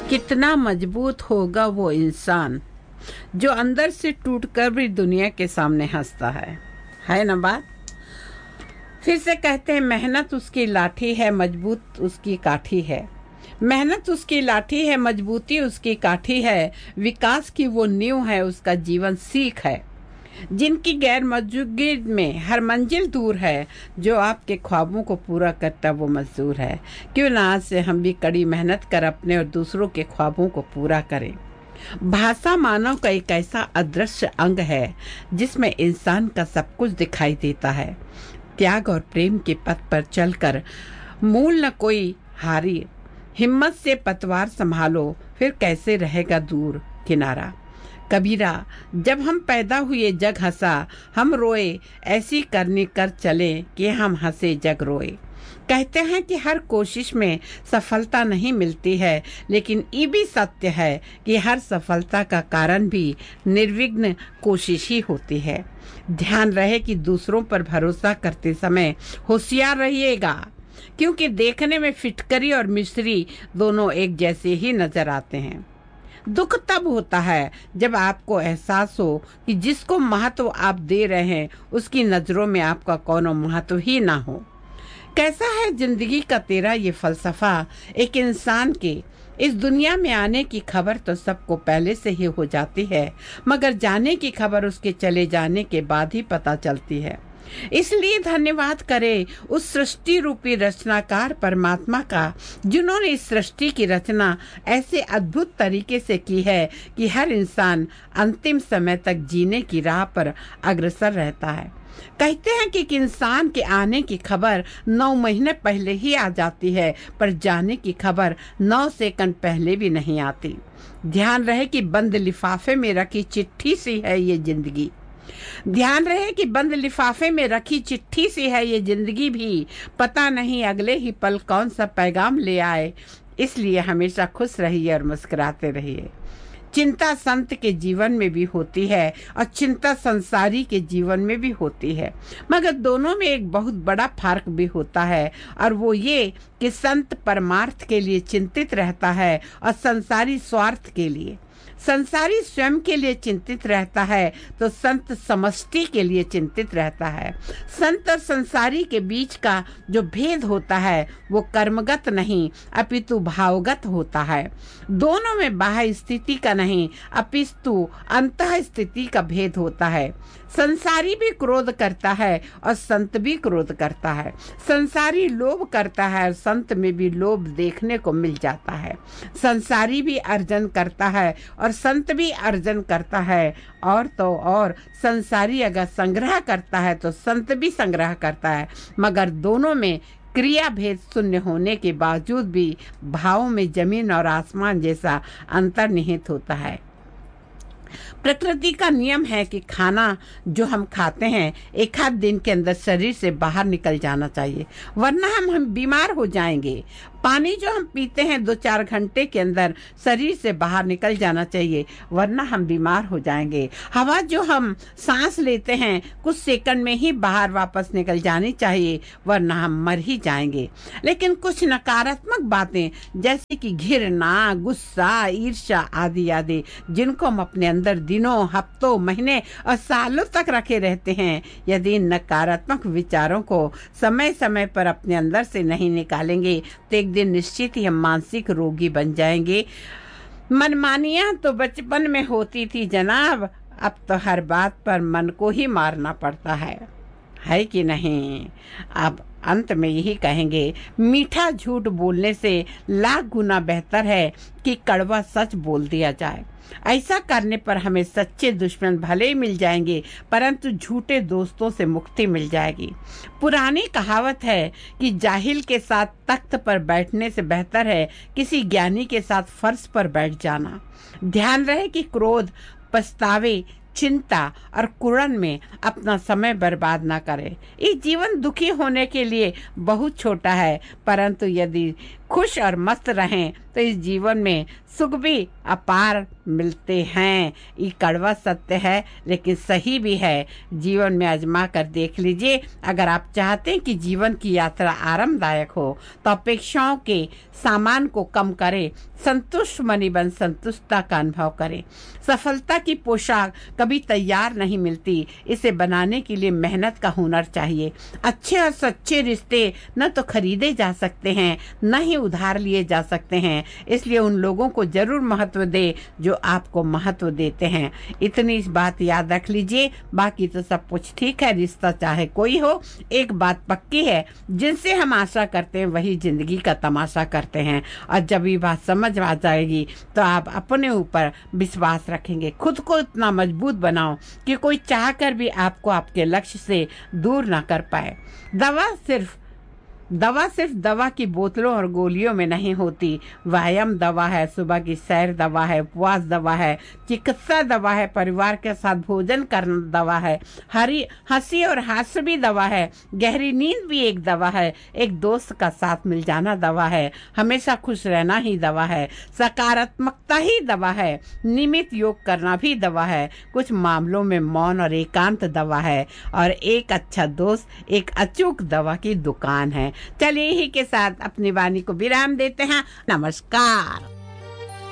कितना मजबूत होगा वो इंसान जो अंदर से टूटकर भी दुनिया के सामने हंसता है ना बात। फिर से कहते हैं, मेहनत उसकी लाठी है, मजबूत उसकी काठी है। मेहनत उसकी लाठी है, मजबूती उसकी काठी है। विकास की वो नींव है, उसका जीवन सीख है। जिनकी गैर मौजूदगी में हर मंजिल दूर है, जो आपके ख्वाबों को पूरा करता वो मजदूर है। क्यों ना आज से हम भी कड़ी मेहनत कर अपने और दूसरों के ख्वाबों को पूरा करें। भाषा मानव का एक ऐसा अदृश्य अंग है जिसमें इंसान का सब कुछ दिखाई देता है। त्याग और प्रेम के पथ पर चलकर मूल न कोई हारी, हिम्मत से पतवार संभालो, फिर कैसे रहेगा दूर किनारा। कबीरा, जब हम पैदा हुए जग हंसा, हम रोए ऐसी करनी कर चले कि हम हंसे जग रोए। कहते हैं कि हर कोशिश में सफलता नहीं मिलती है, लेकिन ये भी सत्य है कि हर सफलता का कारण भी निर्विघ्न कोशिश ही होती है। ध्यान रहे कि दूसरों पर भरोसा करते समय होशियार रहिएगा, क्योंकि देखने में फिटकरी और मिश्री दोनों एक जैसे ही नजर आते हैं। दुख तब होता है जब आपको एहसास हो कि जिसको महत्व आप दे रहे हैं उसकी नजरों में आपका कोनो महत्व ही ना हो। कैसा है जिंदगी का तेरा ये फलसफा। एक इंसान के इस दुनिया में आने की खबर तो सबको पहले से ही हो जाती है, मगर जाने की खबर उसके चले जाने के बाद ही पता चलती है। इसलिए धन्यवाद करें उस सृष्टि रूपी रचनाकार परमात्मा का, जिन्होंने इस सृष्टि की रचना ऐसे अद्भुत तरीके से की है कि हर इंसान अंतिम समय तक जीने की राह पर अग्रसर रहता है। कहते हैं कि इंसान के आने की खबर 9 महीने पहले ही आ जाती है, पर जाने की खबर 9 सेकंड पहले भी नहीं आती। ध्यान रहे कि बंद लिफाफे में रखी चिट्ठी सी है ये जिंदगी। ध्यान रहे कि बंद लिफाफे में रखी चिट्ठी सी है ये जिंदगी भी, पता नहीं अगले ही पल कौन सा पैगाम ले आए। इसलिए हमेशा खुश रहिए और मुस्कुराते रहिए। चिंता संत के जीवन में भी होती है और चिंता संसारी के जीवन में भी होती है, मगर दोनों में एक बहुत बड़ा फर्क भी होता है, और वो ये कि संत परमार्थ के लिए चिंतित रहता है और संसारी स्वार्थ के लिए। संसारी स्वयं के लिए चिंतित रहता है तो संत समष्टि के लिए चिंतित रहता है। संत और संसारी के बीच का जो भेद होता है वो कर्मगत नहीं अपितु भावगत होता है। दोनों में बाह्य स्थिति का नहीं अपितु अंतः स्थिति का भेद होता है। संसारी भी क्रोध करता है और संत भी क्रोध करता है। संसारी लोभ करता है और संत में भी लोभ देखने को मिल जाता है। संसारी भी अर्जन करता है और संत भी अर्जन करता है, और तो और संसारी अगर संग्रह करता है तो संत भी संग्रह करता है, मगर दोनों में क्रिया भेद शून्य होने के बावजूद भी भावों में जमीन और आसमान जैसा अंतर निहित होता है। प्रकृति का नियम है कि खाना जो हम खाते हैं 1 आध दिन के अंदर शरीर से बाहर निकल जाना चाहिए, वरना हम बीमार हो जाएंगे। पानी जो हम पीते हैं 2-4 घंटे के अंदर शरीर से बाहर निकल जाना चाहिए, वरना हम बीमार हो जाएंगे। हवा जो हम सांस लेते हैं कुछ सेकंड में ही बाहर वापस निकल जानी चाहिए, वरना हम मर ही जाएंगे। लेकिन कुछ नकारात्मक बातें जैसे कि घृणा, गुस्सा, ईर्ष्या आदि आदि, जिनको हम अपने अंदर दिनों, हफ्तों, महीने और सालों तक रखे रहते हैं, यदि इन नकारात्मक विचारों को समय समय पर अपने अंदर से नहीं निकालेंगे तो एक दिन निश्चित ही हम मानसिक रोगी बन जाएंगे। मनमानियां तो बचपन में होती थी जनाब, अब तो हर बात पर मन को ही मारना पड़ता है कि नहीं। अब अंत में यही कहेंगे, मीठा झूठ बोलने से लाख गुना बेहतर है कि कड़वा सच बोल दिया जाए। ऐसा करने पर हमें सच्चे दुश्मन भले ही मिल जाएंगे, परंतु झूठे दोस्तों से मुक्ति मिल जाएगी। पुरानी कहावत है कि जाहिल के साथ तख्त पर बैठने से बेहतर है किसी ज्ञानी के साथ फर्श पर बैठ जाना। ध्यान रहे कि क्रोध, पछतावे, चिंता और कुड़न में अपना समय बर्बाद ना करें। ये जीवन दुखी होने के लिए बहुत छोटा है, परंतु यदि खुश और मस्त रहें तो इस जीवन में सुख भी अपार मिलते हैं। ये कड़वा सत्य है लेकिन सही भी है। जीवन में आजमा कर देख लीजिए। अगर आप चाहते हैं कि जीवन की यात्रा आरामदायक हो तो अपेक्षाओं के सामान को कम करें, संतुष्ट मनी बन संतुष्टता का अनुभव करें। सफलता की पोशाक कभी तैयार नहीं मिलती, इसे बनाने के लिए मेहनत का हुनर चाहिए। अच्छे और सच्चे रिश्ते न तो खरीदे जा सकते हैं न ही उधार लिए जा सकते हैं, इसलिए उन लोगों को जरूर महत्व दे जो आपको महत्व देते हैं। इतनी इस बात याद रख लीजिए। बाकी तो सब कुछ ठीक है, रिश्ता चाहे कोई हो। एक बात पक्की है, जिनसे हम आशा करते हैं वही जिंदगी का तमाशा करते हैं। और जब ये बात समझ आ जाएगी तो आप अपने ऊपर विश्वास रखेंगे। खुद को इतना मजबूत बनाओ कि कोई चाहकर भी आपको आपके लक्ष्य से दूर ना कर पाए। दवा सिर्फ दवा की बोतलों और गोलियों में नहीं होती। व्यायाम दवा है, सुबह की सैर दवा है, उपवास दवा है, चिकित्सा दवा है, परिवार के साथ भोजन करना दवा है, हंसी और हास्य भी दवा है, गहरी नींद भी एक दवा है, एक दोस्त का साथ मिल जाना दवा है, हमेशा खुश रहना ही दवा है, सकारात्मकता ही दवा है, नियमित योग करना भी दवा है, कुछ मामलों में मौन और एकांत दवा है, और एक अच्छा दोस्त एक अचूक दवा की दुकान है। चलिए, यही के साथ अपनी वाणी को विराम देते हैं। नमस्कार।